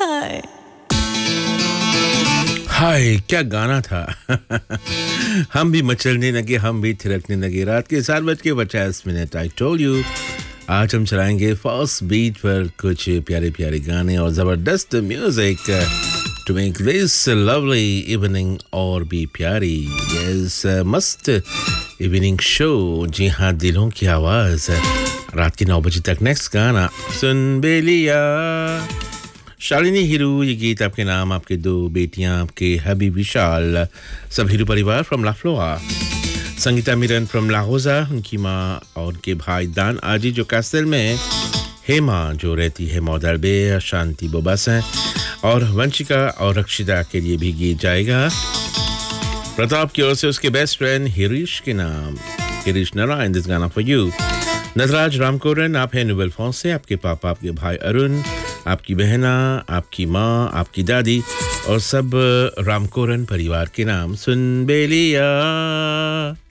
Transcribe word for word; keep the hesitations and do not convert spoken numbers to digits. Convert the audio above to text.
हाय हाय क्या गाना था। हम भी मचलने लगे, हम भी थिरकने लगे। रात के सात बज के पचास मिनट। आई टोल्ड यू आज हम चलाएंगे फास्ट बीट पर कुछ प्यारे प्यारे गाने और ज़बरदस्त म्यूजिक टू मेक दिस लवली इवनिंग और भी प्यारी। यस, मस्त इवनिंग शो। जी हाँ, दिलों की आवाज़ रात के नौ बजे तक। नेक्स्ट गाना सुन बेलिया, शालिनी हीरू। ये गीत आपके नाम, आपके दो बेटियां, आपके हबी विशाल, सब हीरू परिवार फ्रॉम लाफ्लोआ, संगीता मिरन फ्रॉम लाहौजा, उनकी माँ और उनके भाई दान आजी जो कैसल में, हेमा जो रहती है मौदरबे, शांति बोबस हैं, और वंशिका और रक्षिता के लिए भी गीत जाएगा प्रताप की ओर से उसके बेस्ट फ्रेंड हिरीश के नाम, हिरीश नारायण। दिस गाना फॉर यू। नटराज रामकोरन, आप हैं नोबेल फॉन्स से, आपके पापा, आपके भाई अरुण, आपकी बहना, आपकी माँ, आपकी दादी और सब रामकोरन परिवार के नाम। सुन बेलिया।